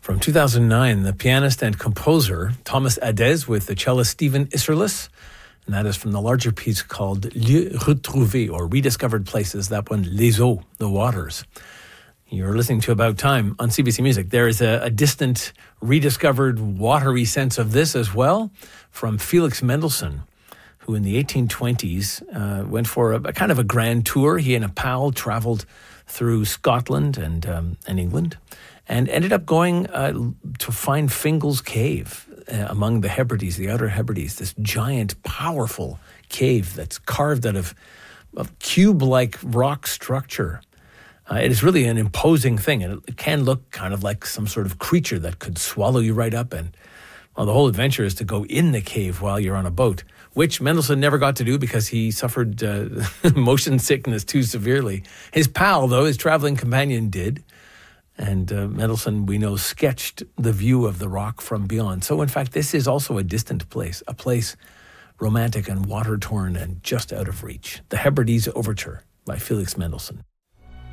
From 2009, the pianist and composer Thomas Adès with the cellist Stephen Isserlis, and that is from the larger piece called Lieux Retrouvés, or Rediscovered Places, that one, Les Eaux, the waters. You're listening to About Time on CBC Music. There is a distant, rediscovered, watery sense of this as well from Felix Mendelssohn, who in the 1820s went for a kind of a grand tour. He and a pal traveled through Scotland and England, and ended up going to find Fingal's Cave among the Hebrides, the Outer Hebrides, this giant, powerful cave that's carved out of cube-like rock structure. It is really an imposing thing, and it can look kind of like some sort of creature that could swallow you right up. And well, the whole adventure is to go in the cave while you're on a boat, which Mendelssohn never got to do because he suffered motion sickness too severely. His pal, though, his traveling companion, did. And Mendelssohn, we know, sketched the view of the rock from beyond. So, in fact, this is also a distant place, a place romantic and water-torn and just out of reach. The Hebrides Overture by Felix Mendelssohn.